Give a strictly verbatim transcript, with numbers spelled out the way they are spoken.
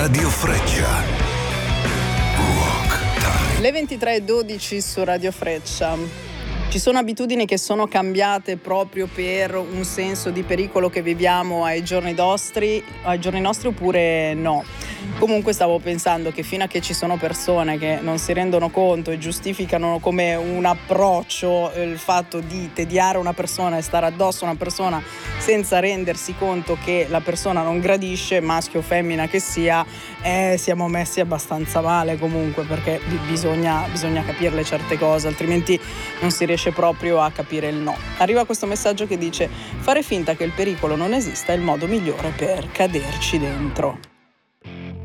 Radio Freccia. Rock Time. Le ventitré e dodici su Radio Freccia. Ci sono abitudini che sono cambiate proprio per un senso di pericolo che viviamo ai giorni nostri, ai giorni nostri oppure no? Comunque stavo pensando che fino a che ci sono persone che non si rendono conto e giustificano come un approccio il fatto di tediare una persona e stare addosso a una persona senza rendersi conto che la persona non gradisce, maschio o femmina che sia, eh, siamo messi abbastanza male comunque, perché bisogna, bisogna capirle certe cose, altrimenti non si riesce proprio a capire il no. Arriva questo messaggio che dice: fare finta che il pericolo non esista è il modo migliore per caderci dentro.